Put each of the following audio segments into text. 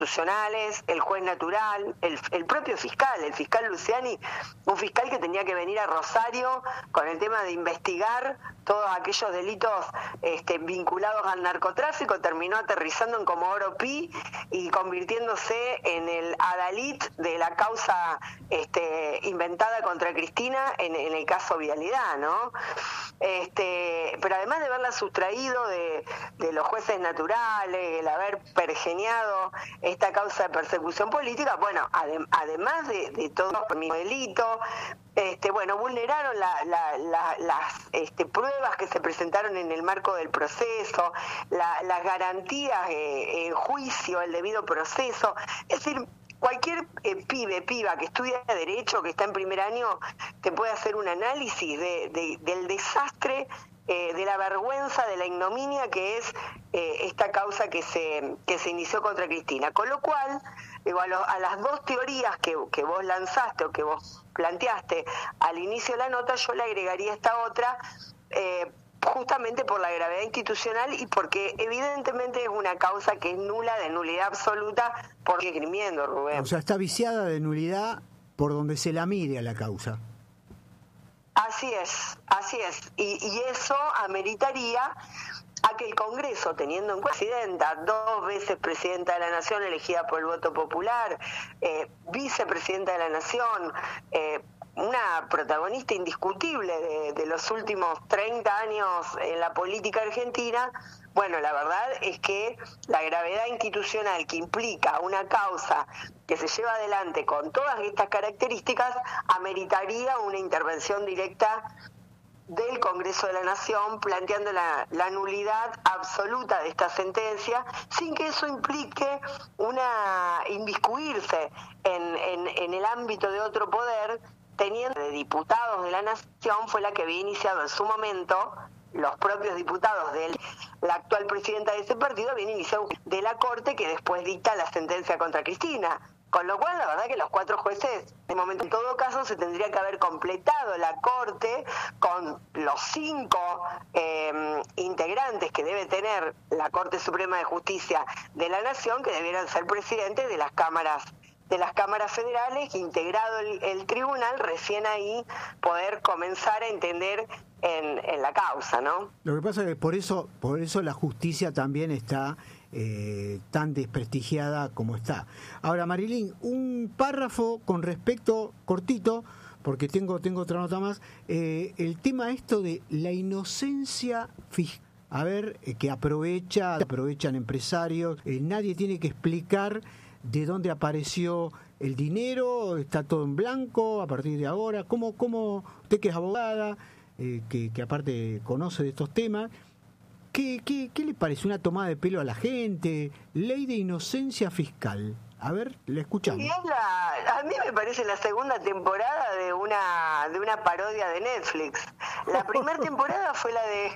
constitucionales, el juez natural, el propio fiscal, el fiscal Luciani, un fiscal que tenía que venir a Rosario con el tema de investigar todos aquellos delitos vinculados al narcotráfico, terminó aterrizando en Comodoro Pi y convirtiéndose en el adalid de la causa inventada contra Cristina en el caso Vialidad, ¿no? Pero además de haberla sustraído de los jueces naturales, el haber pergeñado esta causa de persecución política, bueno, además de todo el mismo delito, vulneraron las pruebas que se presentaron en el marco del proceso, las garantías en juicio, el debido proceso. Es decir, cualquier piba que estudia Derecho, que está en primer año, te puede hacer un análisis del desastre, de la vergüenza, de la ignominia que es esta causa que se inició contra Cristina. Con lo cual, a las dos teorías que vos lanzaste o que vos planteaste al inicio de la nota, yo le agregaría esta otra, justamente por la gravedad institucional y porque evidentemente es una causa que es nula, de nulidad absoluta, porque esgrimiendo, Rubén. O sea, está viciada de nulidad por donde se la mire a la causa. Así es. Y eso ameritaría a que el Congreso, teniendo en presidenta, 2 veces presidenta de la Nación elegida por el voto popular, vicepresidenta de la Nación, una protagonista indiscutible de los últimos 30 años en la política argentina, bueno, la verdad es que la gravedad institucional que implica una causa que se lleva adelante con todas estas características ameritaría una intervención directa del Congreso de la Nación planteando la nulidad absoluta de esta sentencia, sin que eso implique inmiscuirse en el ámbito de otro poder, teniendo de diputados de la Nación, fue la que había iniciado en su momento, los propios diputados de la actual presidenta de ese partido habían iniciado de la Corte que después dicta la sentencia contra Cristina. Con lo cual, la verdad que los 4 jueces, de momento, en todo caso, se tendría que haber completado la Corte con los 5 integrantes que debe tener la Corte Suprema de Justicia de la Nación, que debieran ser presidentes de las cámaras federales, integrado el tribunal, recién ahí poder comenzar a entender en la causa, ¿no? Lo que pasa es que por eso la justicia también está tan desprestigiada como está. Ahora, Marilyn, un párrafo con respecto, cortito, porque tengo otra nota más, el tema esto de la inocencia fiscal. A ver, que aprovechan empresarios, nadie tiene que explicar de dónde apareció el dinero, está todo en blanco a partir de ahora. ¿Cómo usted que es abogada, que aparte conoce de estos temas, ¿qué le parece una tomada de pelo a la gente? Ley de inocencia fiscal. A ver, le escuchamos. Y a mí me parece la segunda temporada de una parodia de Netflix. La primera temporada fue la de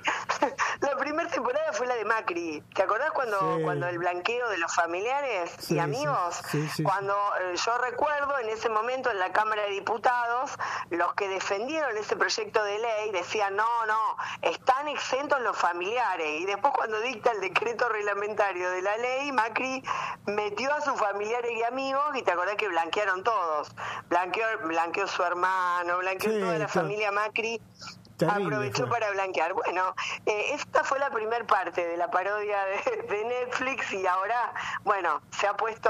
Macri. ¿Te acordás cuando el blanqueo de los familiares y amigos? Sí. Cuando yo recuerdo en ese momento en la Cámara de Diputados, los que defendieron ese proyecto de ley decían no, están exentos los familiares. Y después cuando dicta el decreto reglamentario de la ley, Macri metió a sus familiares y amigos, y te acordás que blanquearon todos. Blanqueó su hermano, blanqueó toda la familia Macri. Terrible, aprovechó para blanquear. Bueno, esta fue la primer parte de la parodia de Netflix y ahora, bueno, han puesto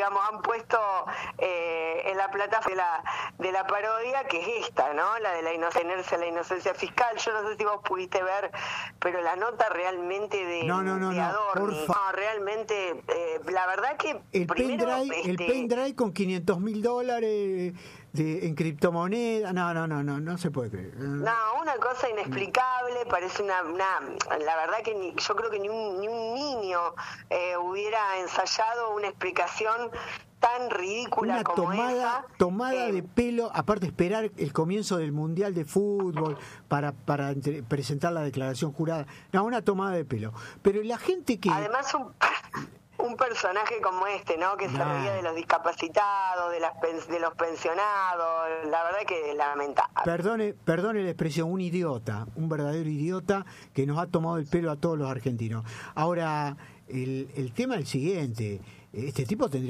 en la plataforma de la parodia, que es esta, ¿no? La de la inocencia fiscal. Yo no sé si vos pudiste ver, pero la nota realmente de Adorni. No, realmente, la verdad que el pendrive con $500,000 en criptomonedas, no se puede creer. No, una cosa inexplicable, parece la verdad que yo creo que ni un niño hubiera ensayado una explicación tan ridícula como esa. Tomada de pelo, aparte esperar el comienzo del Mundial de Fútbol para presentar la declaración jurada. No, una tomada de pelo. Pero la gente que... Además, un personaje como este, ¿no? Que se reía de los discapacitados, de los pensionados, la verdad que lamentable. Perdone la expresión, un idiota, un verdadero idiota que nos ha tomado el pelo a todos los argentinos. Ahora, el tema es el siguiente, este tipo tendría